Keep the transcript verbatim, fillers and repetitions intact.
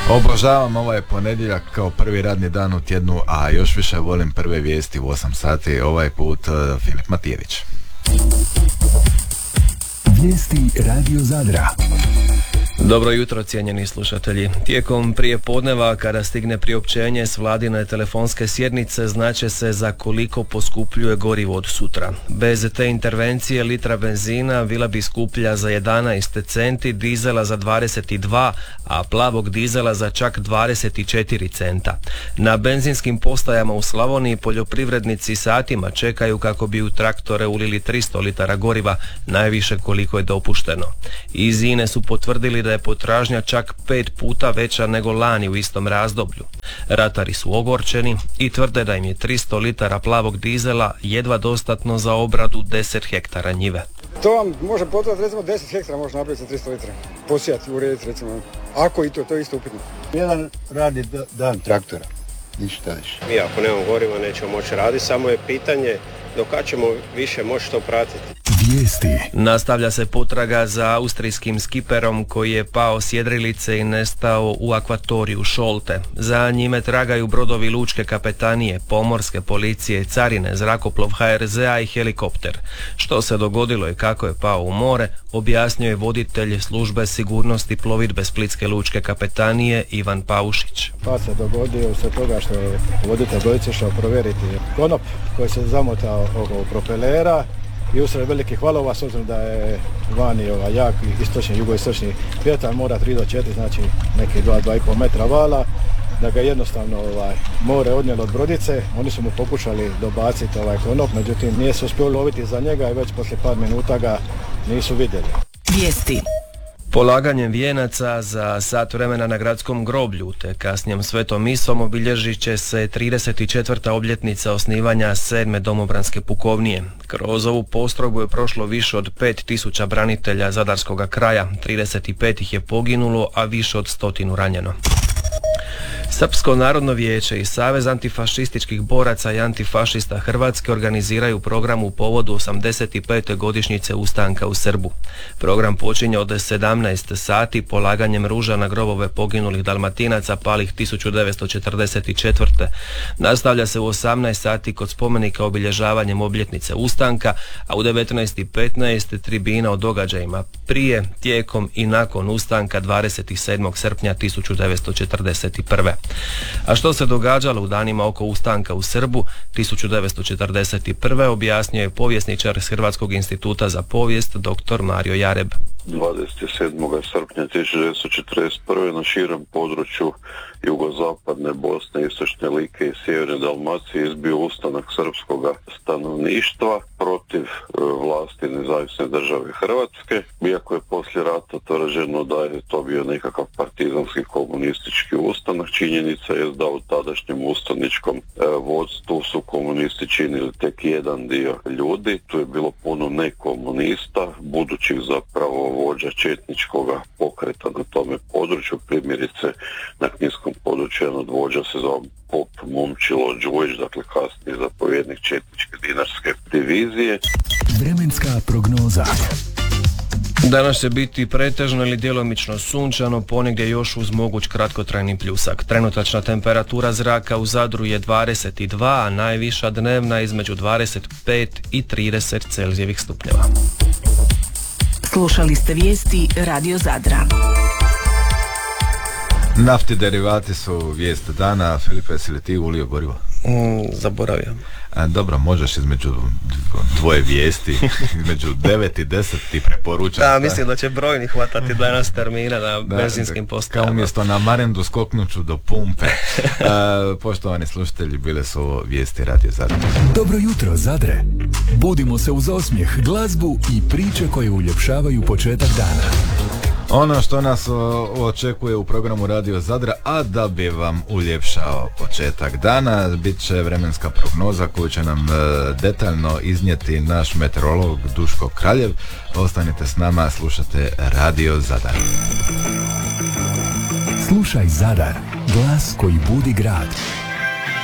Obožavam ovaj ponedjeljak kao prvi radni dan u tjednu, a još više volim prve vijesti u osam sati, ovaj put uh, Filip Matijević. Vijesti Radio Zadra. Dobro jutro, cijenjeni slušatelji. Tijekom prijepodneva, kada stigne priopćenje s vladine telefonske sjednice, znaće se za koliko poskupljuje gorivo od sutra. Bez te intervencije litra benzina bila bi skuplja za jedanaest centi, dizela za dvadeset dva, a plavog dizela za čak dvadeset četiri centa. Na benzinskim postajama u Slavoniji poljoprivrednici satima čekaju kako bi u traktore ulili tristo litara goriva, najviše koliko je dopušteno. Iz INE su potvrdili da je potražnja čak pet puta veća nego lani u istom razdoblju. Ratari su ogorčeni i tvrde da im je tristo litara plavog dizela jedva dostatno za obradu deset hektara njive. To vam može potrati, recimo deset hektara može napraviti za tristo litara. Posijati, urediti recimo. Ako i to, to je isto upitno. Jedan radi dan traktora, ništa više. Mi ako nemamo goriva nećemo moći raditi, samo je pitanje do kad ćemo više moći to pratiti. Vijesti. Nastavlja se potraga za austrijskim skiperom koji je pao s jedrilice i nestao u akvatoriju Šolte. Za njime tragaju brodovi lučke kapetanije, pomorske policije, carine, zrakoplov ha er zea i helikopter. Što se dogodilo i kako je pao u more, objasnio je voditelj službe sigurnosti plovidbe Splitske lučke kapetanije Ivan Paušić. Pa se dogodio usred toga što je voditelj brodice išao provjeriti konop koji se zamotao oko propelera i usred velikih valova, s obzirom da je vani ovaj, jak istočni, jugoistočni vjetar, mora tri do četiri, znači neki dva do dva i pol metra vala, da ga jednostavno ovaj, more odnijelo od brodice. Oni su mu pokušali dobaciti ovaj konop, međutim nije se uspio loviti za njega i već poslije par minuta ga nisu vidjeli. Vijesti. Polaganjem vijenaca za sat vremena na gradskom groblju te kasnijom svetom misom obilježit će se trideset četvrta obljetnica osnivanja sedme domobranske pukovnije. Kroz ovu postrojbu je prošlo više od pet tisuća branitelja zadarskog kraja, trideset pet ih je poginulo, a više od stotinu ranjeno. Srpsko narodno vijeće i Savez antifašističkih boraca i antifašista Hrvatske organiziraju program u povodu osamdeset pete godišnjice ustanka u Srbu. Program počinje od sedamnaest sati polaganjem ruža na grobove poginulih Dalmatinaca palih tisuću devetsto četrdeset četvrte. Nastavlja se u osamnaest sati kod spomenika obilježavanjem obljetnice ustanka, a u devetnaest i petnaest tribina o događajima prije, tijekom i nakon ustanka dvadeset sedmog srpnja tisuću devetsto četrdeset prve. A što se događalo u danima oko ustanka u Srbu tisuću devetsto četrdeset prve. objasnio je povjesničar s Hrvatskog instituta za povijest dr. Mario Jareb. dvadeset sedmog srpnja tisuću devetsto četrdeset prve. na širem području jugozapadne Bosne, istočne Like i sjeverne Dalmacije izbio ustanak srpskog stanovništva protiv e, vlasti nezavisne države Hrvatske. Iako je poslije rata tvrđeno da je to bio nekakav partizanski komunistički ustanak, činjenica je da u tadašnjem ustaničkom e, vodstvu su komunisti činili tek jedan dio ljudi. Tu je bilo puno nekomunista, budućih zapravo vođa četničkog pokreta na tome području, primjerice na kninskom području jedan od vođa se zove Pop Momčilo Đujić, dakle kasniji zapovjednik četničke dinarske divizije. Vremenska prognoza. Danas će biti pretežno ili djelomično sunčano, ponegdje još uz moguć kratkotrajni pljusak. Trenutačna temperatura zraka u Zadru je dvadeset dva, a najviša dnevna između dvadeset pet i trideset Celzijevih stupnjeva. Slušali ste vijesti Radio Zadra. Naftni derivati su vijest dana. Filipe, si li ti ulio gorivo? Mm, zaboravio. A, dobro, možeš između dvoje vijesti, između devet i deset ti preporučam. Da, mislim da će brojni hvatati danas termina na da, benzinskim postajama. Kao umjesto na marendu skoknuću do pumpe. A, poštovani slušatelji, bile su ovo vijesti Radio Zadra. Dobro jutro, Zadre. Budimo se uz osmijeh, glazbu i priče koje uljepšavaju početak dana. Ono što nas o, očekuje u programu Radio Zadra, a da bi vam uljepšao početak dana, bit će vremenska prognoza koju će nam e, detaljno iznijeti naš meteorolog Duško Kraljev. Ostanite s nama, slušate Radio Zadar. Slušaj Zadar, glas koji budi grad.